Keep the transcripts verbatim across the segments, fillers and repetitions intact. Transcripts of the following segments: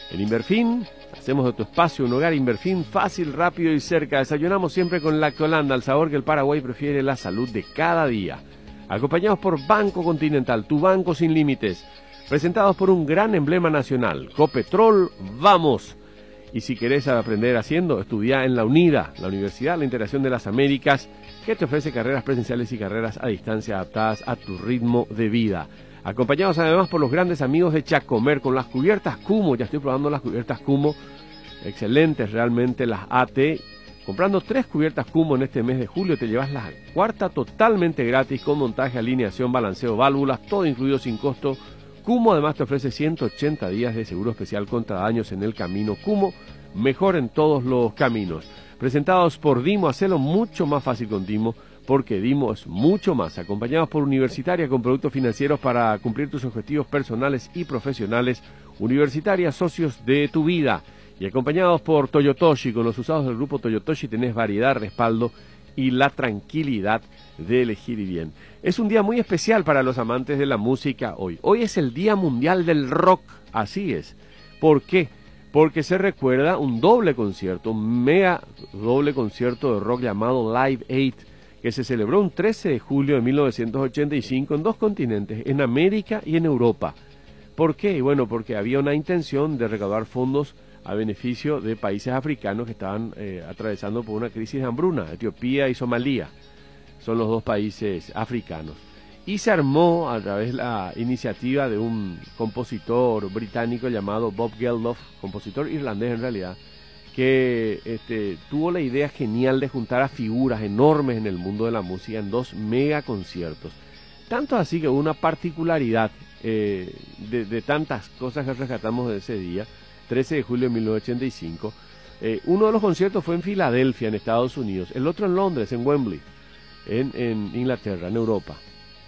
En Inverfin, hacemos de tu espacio un hogar Inverfin fácil, rápido y cerca. Desayunamos siempre con Lactolanda, el sabor que el Paraguay prefiere, la salud de cada día. Acompañados por Banco Continental, tu banco sin límites. Presentados por un gran emblema nacional, Copetrol, vamos. Y si querés aprender haciendo, estudia en la UNIDA, la Universidad de la Integración de las Américas, que te ofrece carreras presenciales y carreras a distancia adaptadas a tu ritmo de vida. Acompañados además por los grandes amigos de Chacomer con las cubiertas Cumo. Ya estoy probando las cubiertas Cumo, excelentes realmente las A T. Comprando tres cubiertas Cumo en este mes de julio te llevas la cuarta totalmente gratis con montaje, alineación, balanceo, válvulas, todo incluido sin costo. Cumo además te ofrece ciento ochenta días de seguro especial contra daños en el camino. Cumo, mejor en todos los caminos. Presentados por Dimo, hacelo mucho más fácil con Dimo, porque Dimo es mucho más. Acompañados por Universitaria con productos financieros para cumplir tus objetivos personales y profesionales. Universitaria, socios de tu vida. Y acompañados por Toyotoshi, con los usados del grupo Toyotoshi tenés variedad, respaldo y la tranquilidad de elegir bien. Es un día muy especial para los amantes de la música hoy. Hoy es el Día Mundial del Rock, así es. ¿Por qué? Porque se recuerda un doble concierto, un mega doble concierto de rock llamado Live Aid, que se celebró un trece de julio de mil novecientos ochenta y cinco en dos continentes, en América y en Europa. ¿Por qué? Bueno, porque había una intención de recaudar fondos a beneficio de países africanos que estaban eh, atravesando por una crisis de hambruna, Etiopía y Somalia, son los dos países africanos. Y se armó a través de la iniciativa de un compositor británico llamado Bob Geldof, compositor irlandés en realidad, que este, tuvo la idea genial de juntar a figuras enormes en el mundo de la música en dos mega conciertos. Tanto así que hubo una particularidad eh, de, de tantas cosas que rescatamos de ese día, trece de julio de mil novecientos ochenta y cinco. Eh, uno de los conciertos fue en Filadelfia, en Estados Unidos, el otro en Londres, en Wembley, en, en Inglaterra, en Europa.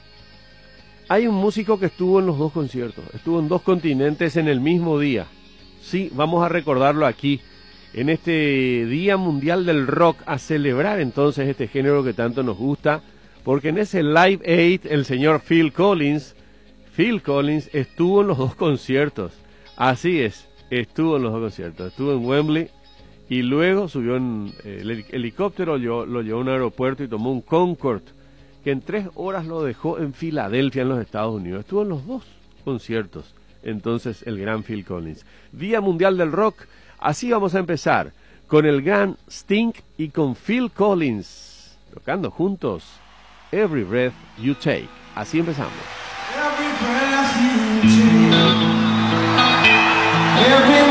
Hay un músico que estuvo en los dos conciertos, estuvo en dos continentes en el mismo día. Sí, vamos a recordarlo aquí, en este Día Mundial del Rock, a celebrar entonces este género que tanto nos gusta, porque en ese Live Aid el señor Phil Collins, Phil Collins estuvo en los dos conciertos, así es, estuvo en los dos conciertos, estuvo en Wembley y luego subió en eh, el helicóptero, lo, lo llevó a un aeropuerto y tomó un Concorde, que en tres horas lo dejó en Filadelfia, en los Estados Unidos. Estuvo en los dos conciertos, entonces, el gran Phil Collins. Día Mundial del Rock, así vamos a empezar, con el gran Sting y con Phil Collins, tocando juntos Every Breath You Take. Así empezamos. Every breath you take, every